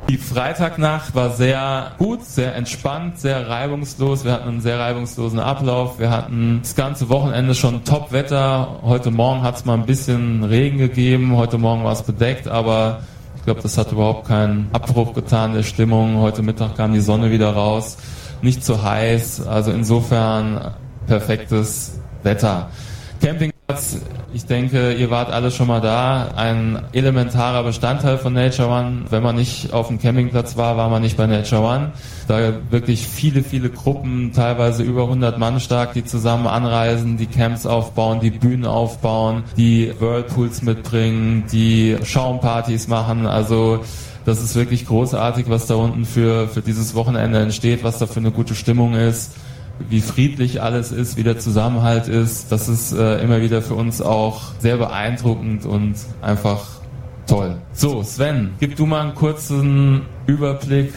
Die Freitagnacht war sehr gut, sehr entspannt, sehr reibungslos. Wir hatten einen sehr reibungslosen Ablauf. Wir hatten das ganze Wochenende schon Top-Wetter. Heute Morgen hat es mal ein bisschen Regen gegeben. Heute Morgen war es bedeckt, aber ich glaube, das hat überhaupt keinen Abbruch getan der Stimmung. Heute Mittag kam die Sonne wieder raus. Nicht zu heiß. Also insofern perfektes Wetter. Campingplatz, ich denke, ihr wart alle schon mal da. Ein elementarer Bestandteil von Nature One. Wenn man nicht auf dem Campingplatz war, war man nicht bei Nature One. Da wirklich viele, viele Gruppen, teilweise über 100 Mann stark, die zusammen anreisen, die Camps aufbauen, die Bühnen aufbauen, die Whirlpools mitbringen, die Schaumpartys machen. Also das ist wirklich großartig, was da unten für dieses Wochenende entsteht, was da für eine gute Stimmung ist. Wie friedlich alles ist, wie der Zusammenhalt ist, das ist immer wieder für uns auch sehr beeindruckend und einfach toll. So, Sven, gib du mal einen kurzen Überblick,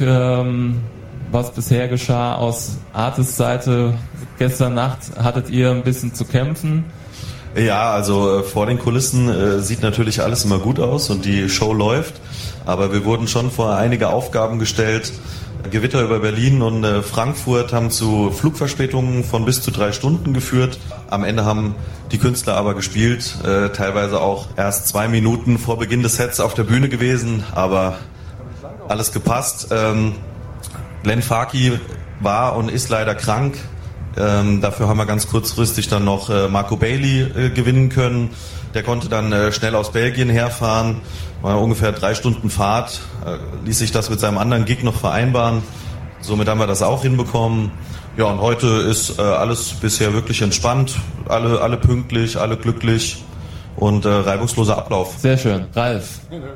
was bisher geschah aus Artis Seite. Gestern Nacht hattet ihr ein bisschen zu kämpfen. Ja, also vor den Kulissen sieht natürlich alles immer gut aus und die Show läuft, aber wir wurden schon vor einige Aufgaben gestellt. Gewitter über Berlin und Frankfurt haben zu Flugverspätungen von bis zu 3 Stunden geführt. Am Ende haben die Künstler aber gespielt, teilweise auch erst 2 Minuten vor Beginn des Sets auf der Bühne gewesen, aber alles gepasst. Glenn Farki war und ist leider krank. Dafür haben wir ganz kurzfristig dann noch Marco Bailey gewinnen können. Der konnte dann schnell aus Belgien herfahren. War ungefähr 3 Stunden Fahrt. Ließ sich das mit seinem anderen Gig noch vereinbaren. Somit haben wir das auch hinbekommen. Ja, und heute ist alles bisher wirklich entspannt. Alle pünktlich, alle glücklich und reibungsloser Ablauf. Sehr schön. Ralf,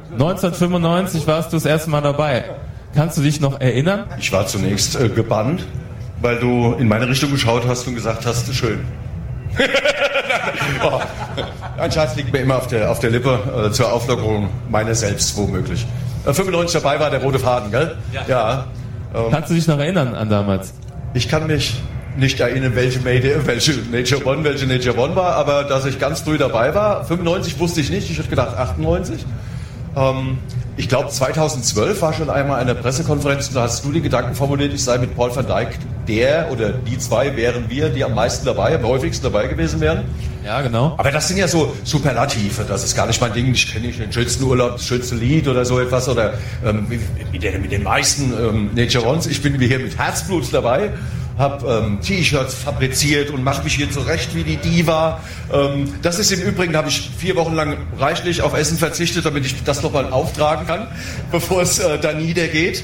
1995 warst du das erste Mal dabei. Kannst du dich noch erinnern? Ich war zunächst gebannt, weil du in meine Richtung geschaut hast und gesagt hast, schön. Oh, ein Scheiß liegt mir immer auf der Lippe zur Auflockerung meiner selbst, womöglich. 95 dabei war der rote Faden, gell? Ja. Kannst du dich noch erinnern an damals? Ich kann mich nicht erinnern, welche Nature One war, aber dass ich ganz früh dabei war. 95 wusste ich nicht, ich hätte gedacht 98. Ich glaube 2012 war schon einmal eine Pressekonferenz und da hast du den Gedanken formuliert, ich sei mit Paul van Dyk der oder die zwei wären wir, die am meisten dabei, am häufigsten dabei gewesen wären. Ja, genau. Aber das sind ja so Superlative, das ist gar nicht mein Ding. Ich kenne nicht den schönsten Urlaub, das schönste Lied oder so etwas oder mit den meisten Nature Ones. Ich bin hier mit Herzblut dabei. Habe T-Shirts fabriziert und mache mich hier zurecht wie die Diva. Das ist im Übrigen, habe ich 4 Wochen lang reichlich auf Essen verzichtet, damit ich das nochmal auftragen kann, bevor es da niedergeht.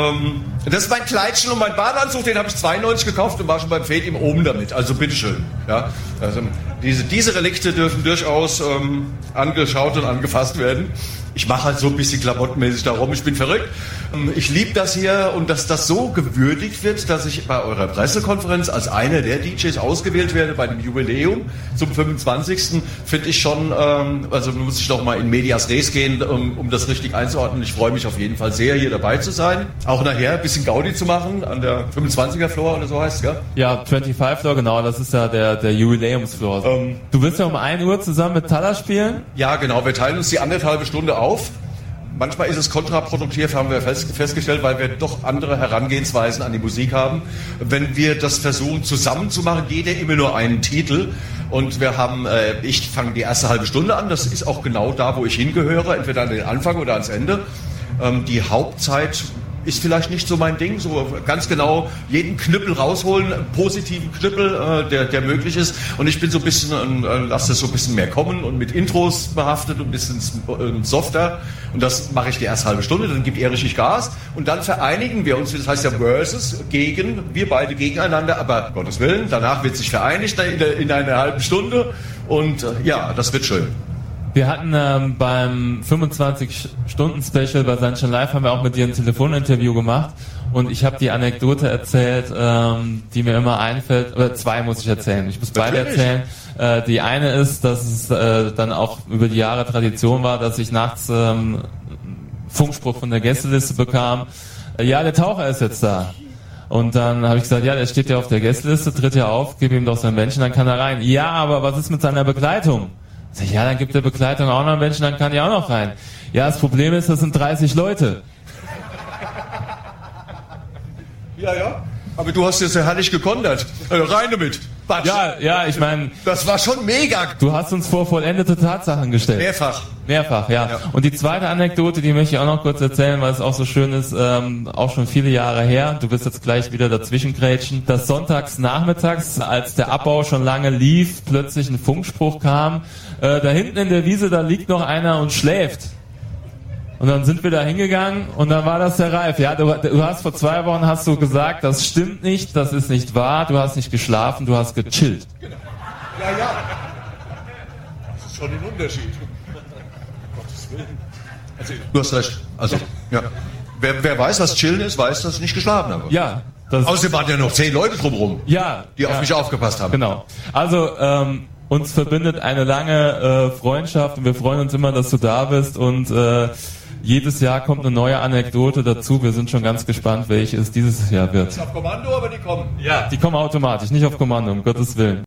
Das ist mein Kleidchen und mein Badeanzug, den habe ich 92 gekauft und war schon beim Fade im oben damit. Also bitteschön. Ja? Also, diese Relikte dürfen durchaus angeschaut und angefasst werden. Ich mache halt so ein bisschen klamottenmäßig darum, ich bin verrückt. Ich liebe das hier und dass das so gewürdigt wird, dass ich bei eurer Pressekonferenz als einer der DJs ausgewählt werde bei dem Jubiläum zum 25. finde ich schon, also muss ich noch mal in Medias Res gehen, um das richtig einzuordnen. Ich freue mich auf jeden Fall sehr, hier dabei zu sein. Auch nachher ein bisschen Gaudi zu machen an der 25er Floor oder so heißt es, ja? Ja, 25 Floor, genau, das ist ja der Jubiläumsfloor. Du willst ja um 1 Uhr zusammen mit Talla spielen? Ja, genau, wir teilen uns die 1,5 Stunde auf. Manchmal ist es kontraproduktiv, haben wir festgestellt, weil wir doch andere Herangehensweisen an die Musik haben. Wenn wir das versuchen zusammen zu machen, jeder immer nur einen Titel. Und wir haben, ich fange die erste halbe Stunde an, das ist auch genau da, wo ich hingehöre, entweder an den Anfang oder ans Ende. Die Hauptzeit ist vielleicht nicht so mein Ding, so ganz genau jeden Knüppel rausholen, positiven Knüppel, der möglich ist. Und ich bin so ein bisschen, lasse das so ein bisschen mehr kommen und mit Intros behaftet und ein bisschen softer. Und das mache ich die erste halbe Stunde, dann gibt er richtig Gas. Und dann vereinigen wir uns, das heißt ja Versus, wir beide gegeneinander, aber Gottes Willen, danach wird sich vereinigt in einer halben Stunde. Und ja, das wird schön. Wir hatten beim 25-Stunden-Special bei Sunshine Live haben wir auch mit dir ein Telefoninterview gemacht und ich habe die Anekdote erzählt, die mir immer einfällt, oder 2 muss ich erzählen. Ich muss beide erzählen. Die eine ist, dass es dann auch über die Jahre Tradition war, dass ich nachts Funkspruch von der Gästeliste bekam. Ja, der Taucher ist jetzt da. Und dann habe ich gesagt, ja, der steht ja auf der Gästeliste, tritt ja auf, gib ihm doch sein Bändchen, dann kann er rein. Ja, aber was ist mit seiner Begleitung? Ja, dann gibt der Begleitung auch noch einen Menschen, dann kann die auch noch rein. Ja, das Problem ist, das sind 30 Leute. Ja. Aber du hast jetzt ja herrlich gekontert. Rein damit. Batsch. Ja, ich meine... Das war schon mega. Du hast uns vor vollendete Tatsachen gestellt. Mehrfach, ja. Und die zweite Anekdote, die möchte ich auch noch kurz erzählen, weil es auch so schön ist, auch schon viele Jahre her. Du wirst jetzt gleich wieder dazwischengrätschen. Dass sonntags nachmittags, als der Abbau schon lange lief, plötzlich ein Funkspruch kam. Da hinten in der Wiese, da liegt noch einer und schläft. Und dann sind wir da hingegangen und dann war das der Ralf. Ja, du hast vor 2 Wochen hast du gesagt, das stimmt nicht, das ist nicht wahr, du hast nicht geschlafen, du hast gechillt. Genau. Ja. Das ist schon ein Unterschied. Gottes Willen. Also, du hast recht. Also, ja. Wer weiß, was chillen ist, weiß, dass ich nicht geschlafen habe. Ja. Außerdem waren ja noch 10 Leute drumherum, die auf mich aufgepasst haben. Genau. Also, uns verbindet eine lange Freundschaft und wir freuen uns immer, dass du da bist und jedes Jahr kommt eine neue Anekdote dazu. Wir sind schon ganz gespannt, welche es dieses Jahr wird. Das ist auf Kommando, aber die kommen. Ja, die kommen automatisch, nicht auf Kommando, um Gottes Willen.